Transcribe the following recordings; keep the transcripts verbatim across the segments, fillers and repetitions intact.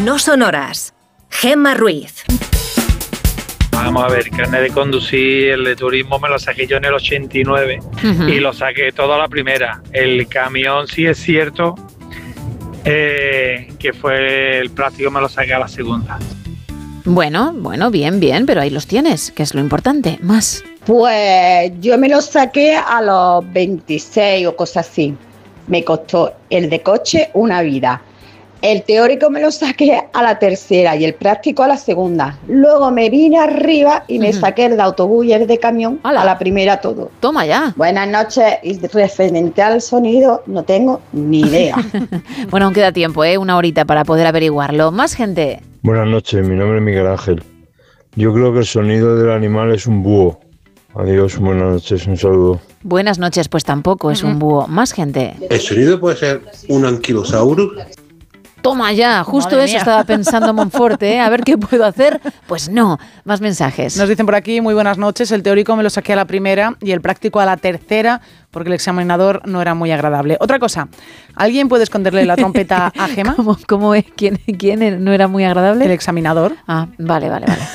No sonoras. Gemma Ruiz. Vamos a ver, carnet de conducir, el de turismo me lo saqué yo en el ochenta y nueve uh-huh. y lo saqué todo a la primera. El camión sí es cierto eh, que fue el práctico, me lo saqué a la segunda. Bueno, bueno, bien, bien, pero ahí los tienes, que es lo importante. Más. Pues yo me lo saqué a los veintiséis o cosas así. Me costó el de coche una vida. El teórico me lo saqué a la tercera y el práctico a la segunda. Luego me vine arriba y me uh-huh. saqué el de autobús y el de camión ¡Hala! A la primera todo. Toma ya. Buenas noches. Y referente al sonido no tengo ni idea. Bueno, aún queda tiempo, ¿eh? Una horita para poder averiguarlo. Más gente. Buenas noches, mi nombre es Miguel Ángel. Yo creo que el sonido del animal es un búho. Adiós, buenas noches, un saludo. Buenas noches, pues tampoco es un búho. Más gente. ¿El sonido puede ser un anquilosaurus? Toma ya, justo Madre eso mía. Estaba pensando Monforte, ¿eh? A ver qué puedo hacer. Pues no, más mensajes. Nos dicen por aquí, muy buenas noches, el teórico me lo saqué a la primera y el práctico a la tercera porque el examinador no era muy agradable. Otra cosa, ¿alguien puede esconderle la trompeta a Gemma? ¿Cómo, cómo es? ¿Quién, ¿Quién no era muy agradable? El examinador. Ah, vale, vale, vale.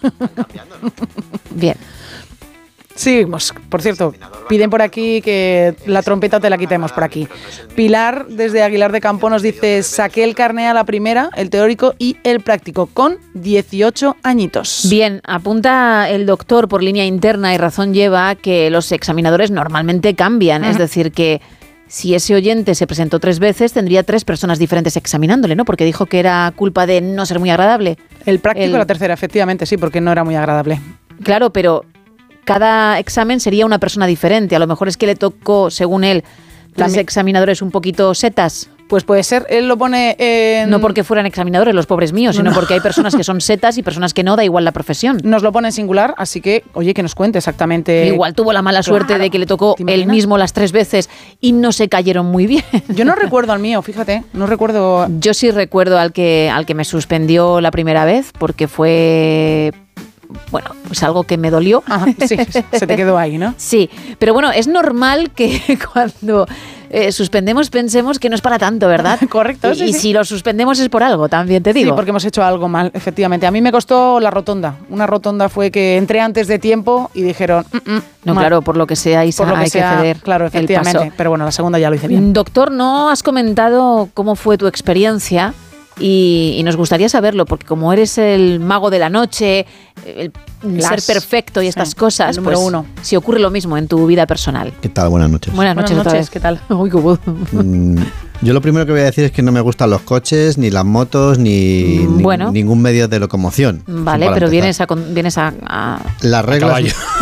Bien. Seguimos, por cierto, piden por aquí que la trompeta te la quitemos por aquí. Pilar, desde Aguilar de Campo, nos dice, saqué el carné a la primera, el teórico y el práctico, con dieciocho añitos. Bien, apunta el doctor por línea interna y razón lleva que los examinadores normalmente cambian, uh-huh. es decir, que si ese oyente se presentó tres veces, tendría tres personas diferentes examinándole, ¿no? Porque dijo que era culpa de no ser muy agradable. El práctico el... la tercera, efectivamente, sí, porque no era muy agradable. Claro, pero cada examen sería una persona diferente. A lo mejor es que le tocó, según él, tres examinadores un poquito setas. Pues puede ser, él lo pone en... No porque fueran examinadores los pobres míos, sino no. porque hay personas que son setas y personas que no, da igual la profesión. Nos lo pone en singular, así que, oye, que nos cuente exactamente... Igual tuvo la mala suerte claro. de que le tocó él mismo las tres veces y no se cayeron muy bien. Yo no recuerdo al mío, fíjate, no recuerdo... Yo sí recuerdo al que, al que me suspendió la primera vez, porque fue... Bueno, pues algo que me dolió. Ajá, sí, se te quedó ahí, ¿no? Sí, pero bueno, es normal que cuando eh, suspendemos pensemos que no es para tanto, ¿verdad? Correcto, y, sí, y sí. si lo suspendemos es por algo, también te digo. Sí, porque hemos hecho algo mal, efectivamente. A mí me costó la rotonda. Una rotonda fue que entré antes de tiempo y dijeron... Mm, mm, no, mal. Claro, por lo que sea, Isa, por lo que hay sea, que ceder claro, efectivamente. el paso. Pero bueno, la segunda ya lo hice bien. Doctor, ¿no has comentado cómo fue tu experiencia? Y, y nos gustaría saberlo, porque como eres el mago de la noche, el Las, ser perfecto y estas sí, cosas, número pues uno. Si ocurre lo mismo en tu vida personal. ¿Qué tal? Buenas noches. Buenas noches, Buenas noches, ¿qué tal? Uy, qué mm, yo lo primero que voy a decir es que no me gustan los coches, ni las motos, ni, bueno, ni ningún medio de locomoción. Vale, pero vienes a, vienes a, a... Las reglas...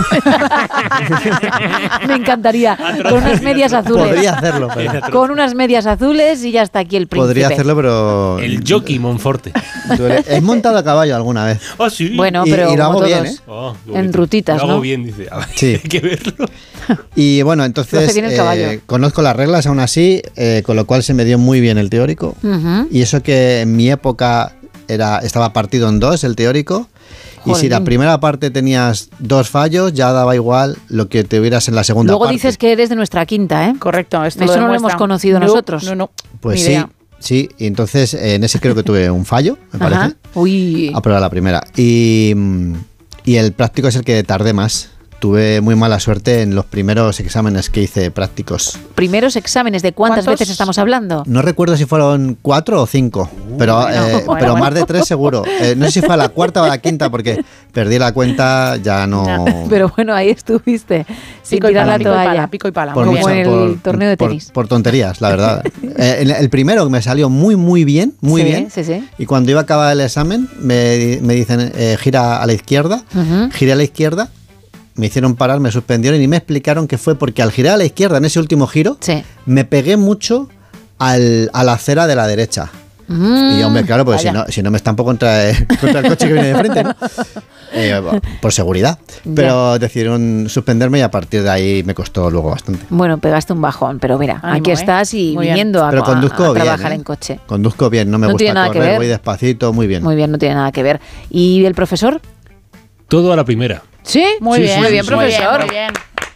Me encantaría. Con unas medias azules. Podría hacerlo, pero... Con unas medias azules y ya está aquí el príncipe. Podría hacerlo, pero... El jockey Monforte. ¿He montado a caballo alguna vez? Ah, oh, sí. Bueno, pero y, y lo hago todos, bien, ¿eh? Oh, en rutitas, lo hago ¿no? bien, dice. A ver, sí. Hay que verlo. Y bueno, entonces eh, conozco las reglas aún así, eh, con lo cual se me dio muy bien el teórico. Uh-huh. Y eso que en mi época era estaba partido en dos el teórico. Jolín. Y si la primera parte tenías dos fallos, ya daba igual lo que te hubieras en la segunda Luego parte. Luego dices que eres de nuestra quinta, ¿eh? Correcto. Esto Eso lo no lo hemos conocido no, nosotros. No, no. Pues sí. Idea. Sí, y entonces en ese creo que tuve un fallo, me Ajá. parece. Uy. A probar la primera. Y, y el práctico es el que tardé más. Tuve muy mala suerte en los primeros exámenes que hice prácticos. ¿Primeros exámenes? ¿De cuántas ¿Cuántos? veces estamos hablando? No recuerdo si fueron cuatro o cinco, uh, pero, bueno, eh, bueno, pero bueno. más de tres seguro. Eh, no sé si fue a la cuarta o a la quinta, porque perdí la cuenta, ya no... Pero bueno, ahí estuviste, sin pico tirar pala, la toalla. Pico y pala, pico y pala. Por como mucho, en el por, torneo de tenis. Por, por tonterías, la verdad. eh, el, el primero me salió muy, muy bien, muy sí, bien. Sí, sí. Y cuando iba a acabar el examen, me, me dicen, eh, gira a la izquierda, uh-huh. giré a la izquierda. Me hicieron parar, me suspendieron y me explicaron que fue porque al girar a la izquierda en ese último giro, sí. me pegué mucho al, a la acera de la derecha. Mm, y hombre, claro, pues si no, si no me estampo contra, eh, contra el coche que viene de frente, ¿no? eh, por seguridad. Pero ya. decidieron suspenderme y a partir de ahí me costó luego bastante. Bueno, pegaste un bajón, pero mira, Ánimo, aquí estás y muy viniendo bien. a, pero conduzco a, a bien, trabajar ¿eh? en coche. Conduzco bien, no me no gusta correr, voy despacito, muy bien. Muy bien, no tiene nada que ver. ¿Y el profesor? Todo a la primera. ¿Sí? Muy sí, bien, sí, muy bien, sí, profesor. Muy bien, muy bien.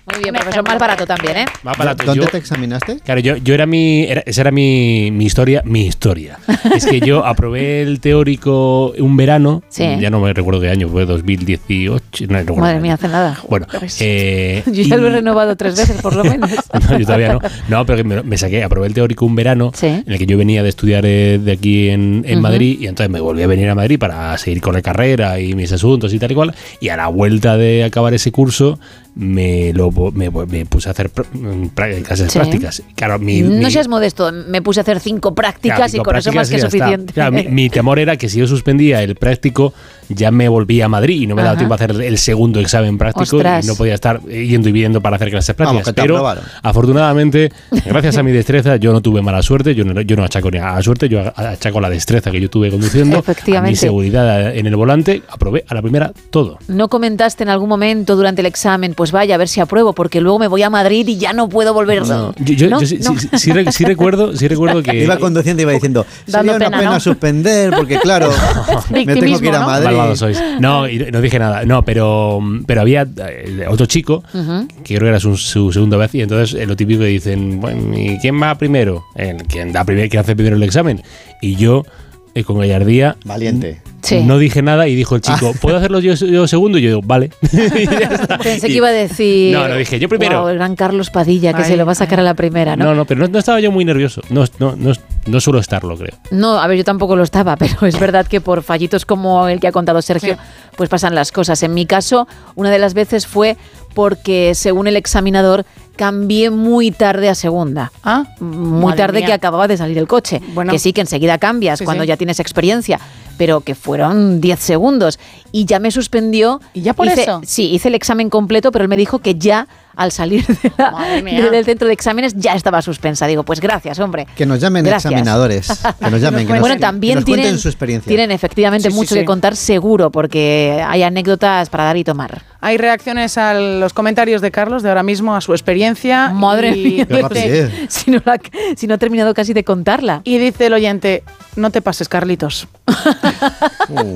Muy bien, profesor, más barato también, ¿eh? Más barato. ¿Dónde yo, te examinaste? Claro, yo, yo era mi. Era, esa era mi, mi historia. Mi historia. Es que yo aprobé el teórico un verano. Sí. Ya no me recuerdo qué año, fue dos mil dieciocho. No, no Madre mía, hace nada. Bueno, eh, yo ya y, lo he renovado tres veces, por lo menos. No, yo todavía no. No, pero me, me saqué, aprobé el teórico un verano, sí, en el que yo venía de estudiar eh, de aquí en, en uh-huh. Madrid, y entonces me volví a venir a Madrid para seguir con la carrera y mis asuntos y tal y cual. Y a la vuelta de acabar ese curso, me lo me, me puse a hacer pr pr clases sí. prácticas. Claro, mi, no mi, seas modesto, me puse a hacer cinco prácticas claro, cinco y con prácticas eso más que suficiente. Claro, mi, mi temor era que si yo suspendía el práctico, ya me volvía a Madrid y no me Ajá. daba tiempo a hacer el segundo examen práctico. Ostras. Y no podía estar yendo y viniendo para hacer clases prácticas. Vamos, pero aprobaron. Afortunadamente, gracias a mi destreza, yo no tuve mala suerte, yo no, yo no achaco ni a la suerte, yo achaco la destreza que yo tuve conduciendo, a mi seguridad en el volante, aprobé a la primera todo. ¿No comentaste en algún momento durante el examen, pues vaya, a ver si apruebo, porque luego me voy a Madrid y ya no puedo volver? No, yo, yo, ¿No? yo sí, ¿No? Sí, sí, sí, sí, recuerdo, sí recuerdo que... Iba conduciendo y iba diciendo, sería una pena, pena ¿no? suspender, porque claro, me tengo que ir a ¿no? Madrid. Malvados sois. No, y no dije nada, no, pero, pero había otro chico, uh-huh. que creo que era su, su segunda vez, y entonces eh, lo típico que dicen, bueno, ¿y quién va primero? El, ¿Quién da primero, quién hace primero el examen? Y yo, eh, con gallardía, valiente. Sí. No dije nada y dijo el chico, ¿puedo hacerlo yo, yo segundo? Y yo digo, vale. Pensé que iba a decir... No, no, dije yo primero. Wow, el gran Carlos Padilla, que ay, se lo va a sacar a la primera, ¿no? No, no, pero no, no estaba yo muy nervioso. No, no, no, no suelo estarlo, creo. No, a ver, yo tampoco lo estaba, pero es verdad que por fallitos como el que ha contado Sergio, sí. pues pasan las cosas. En mi caso, una de las veces fue porque, según el examinador, cambié muy tarde a segunda. Ah, muy tarde mía. Que acababa de salir el coche. Bueno, que sí, que enseguida cambias sí, cuando sí. ya tienes experiencia, pero que fueron diez segundos. Y ya me suspendió. ¿Y ya por hice, eso? Sí, hice el examen completo, pero él me dijo que ya al salir de la, de, del centro de exámenes ya estaba suspensa. Digo, pues gracias, hombre. Que nos llamen gracias. Examinadores. Que nos llamen. Que nos, bueno, también que nos tienen, su experiencia. tienen efectivamente sí, mucho sí, sí. que contar, seguro, porque hay anécdotas para dar y tomar. Hay reacciones a los comentarios de Carlos de ahora mismo, a su experiencia. Madre y mía, dice, si, no la, si no ha terminado casi de contarla. Y dice el oyente, no te pases, Carlitos. uh.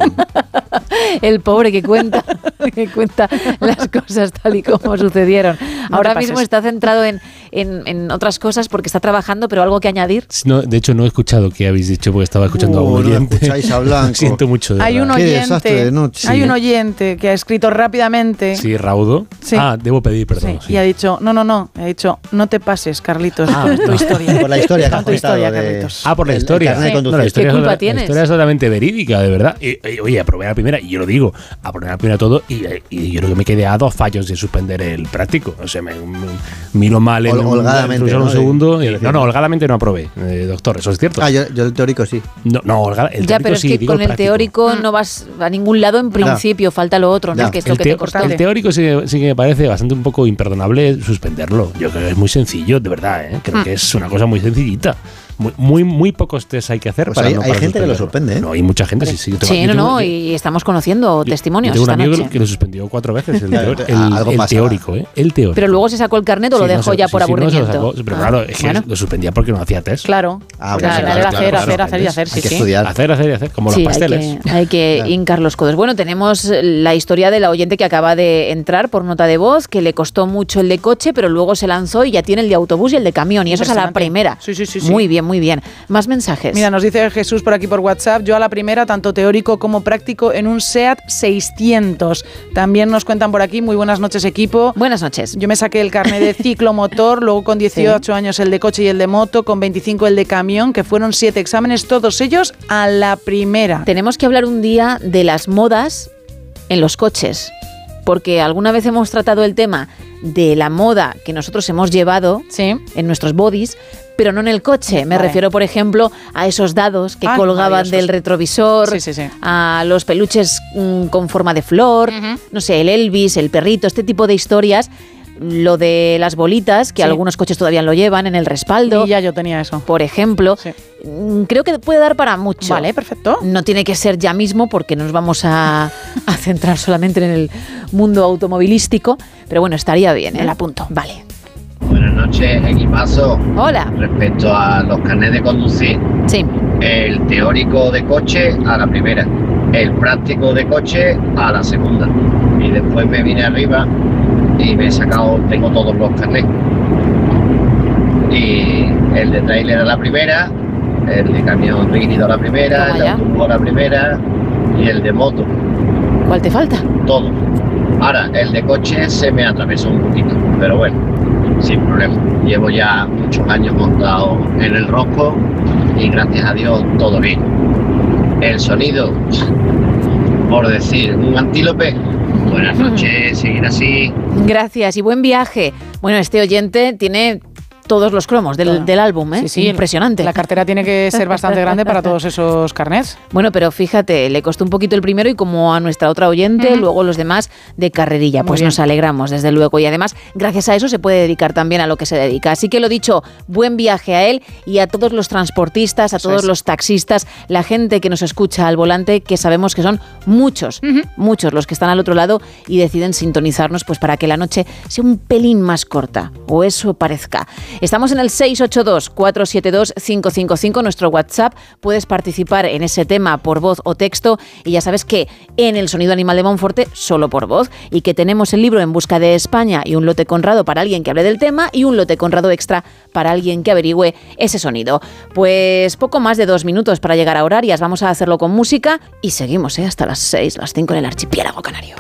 El pobre que cuenta, que cuenta las cosas tal y como sucedieron. No ahora mismo está centrado en, en, en otras cosas porque está trabajando, pero algo que añadir. No, de hecho, no he escuchado qué habéis dicho porque estaba escuchando uh, a un oyente. No escucháis a Blanco. Siento mucho. De hay verdad. un oyente, de noche. Hay un oyente que ha escrito rápidamente. Sí, Raudo. Sí. Ah, debo pedir perdón. Sí. Sí. Y ha dicho, no, no, no. Ha dicho, no te pases, Carlitos. Ah, tu no. historia. Por la historia que has tu historia, de... Carlitos. Ah, por la historia. El, el sí. no, la historia ¿Qué culpa es, tienes? La historia es totalmente verídica, de verdad. Y, y, oye, aprobé la primera, y yo lo digo, aprobé la primera todo, y, y yo creo que me quedé a dos fallos de suspender el práctico. O sea, me, me miro mal en Hol, un, holgadamente, un ¿no? segundo. Y, no, no, holgadamente no aprobé, eh, doctor, eso es cierto. Ah, yo, yo el teórico sí. No, no holgada, el ya, teórico pero es sí, que digo con el práctico. teórico no vas a ningún lado en principio, no. falta lo otro, ¿no? Ya. Que es el lo que te costó. El teórico sí, sí que me parece bastante un poco imperdonable suspenderlo. Yo creo que es muy sencillo, de verdad, ¿eh? Creo mm. que es una cosa muy sencillita. Muy, muy, muy pocos test hay que hacer pues para hay, no hay para gente que lo suspende, ¿eh? No, hay mucha gente, sí, sí. Sí, sí no, no, yo, y estamos conociendo yo, testimonios yo tengo esta un amigo noche. que lo suspendió cuatro veces, el, teor, el, Algo el teórico, ¿eh? El teórico. Pero luego se sacó el carnet o sí, lo dejó no, ya sí, por sí, aburrimiento. No sacó, pero ah, claro, es que bueno. lo suspendía porque no hacía test. Claro. Ah, bueno, claro, claro, hacer, claro, hacer, claro, hacer y hacer, sí, hay que sí. estudiar. Hacer, hacer y hacer, como sí, los pasteles. Hay que, hay que claro. hincar los codos. Bueno, tenemos la historia de la oyente que acaba de entrar por nota de voz, que le costó mucho el de coche, pero luego se lanzó y ya tiene el de autobús y el de camión, y eso es a la primera. Sí, sí, sí, sí. Muy bien, muy bien. Más mensajes. Mira, nos dice Jesús por aquí por WhatsApp, yo a la primera, tanto teórico como práctico, en un SEAT seiscientos. También nos cuentan por aquí, muy buenas noches, equipo. Buenas noches. Yo me saqué el carnet de ciclomotor, luego con dieciocho sí. años el de coche y el de moto, con veinticinco el de camión, que fueron siete exámenes, todos ellos a la primera. Tenemos que hablar un día de las modas en los coches, porque alguna vez hemos tratado el tema de la moda que nosotros hemos llevado sí. en nuestros bodies, pero no en el coche. Me vale. refiero, por ejemplo, a esos dados que Ay, colgaban del retrovisor, sí, sí, sí. a los peluches mmm, con forma de flor, uh-huh. no sé, el Elvis, el perrito, este tipo de historias. Lo de las bolitas, que sí. algunos coches todavía lo llevan en el respaldo. Y ya yo tenía eso. Por ejemplo. Sí. Creo que puede dar para mucho. Vale, perfecto. No tiene que ser ya mismo porque nos vamos a, a centrar solamente en el mundo automovilístico. Pero bueno, estaría bien, ¿eh? El apunto. Vale. Buenas noches, equipazo. Hola. Respecto a los carnets de conducir. Sí. El teórico de coche a la primera. El práctico de coche a la segunda. Y después me vine arriba y me he sacado, tengo todos los carnets. Y el de trailer a la primera, el de camión rígido a la primera, el de autobús a la primera y el de moto. ¿Cuál te falta? Todo. Ahora, el de coche se me atravesó un poquito, pero bueno, sin problema. Llevo ya muchos años montado en el rosco y gracias a Dios todo bien. El sonido, por decir, un antílope. Buenas noches, seguir así. Gracias y buen viaje. Bueno, este oyente tiene todos los cromos del, del álbum, ¿eh? Sí, sí, impresionante. La cartera tiene que ser bastante grande para todos esos carnets. Bueno, pero fíjate, le costó un poquito el primero y como a nuestra otra oyente, uh-huh. luego los demás de carrerilla. Muy pues bien. Nos alegramos, desde luego. Y además, gracias a eso se puede dedicar también a lo que se dedica. Así que lo dicho, buen viaje a él y a todos los transportistas, a eso todos es. Los taxistas, la gente que nos escucha al volante, que sabemos que son muchos, uh-huh. muchos los que están al otro lado y deciden sintonizarnos pues para que la noche sea un pelín más corta, o eso parezca. Estamos en el seis ocho dos, cuatro siete dos, cinco cinco cinco, nuestro WhatsApp. Puedes participar en ese tema por voz o texto y ya sabes que en el Sonido Animal de Monforte solo por voz y que tenemos el libro En busca de España y un lote Conrado para alguien que hable del tema y un lote Conrado extra para alguien que averigüe ese sonido. Pues poco más de dos minutos para llegar a Horarias. Vamos a hacerlo con música y seguimos ¿eh? hasta las seis, las cinco en el archipiélago canario.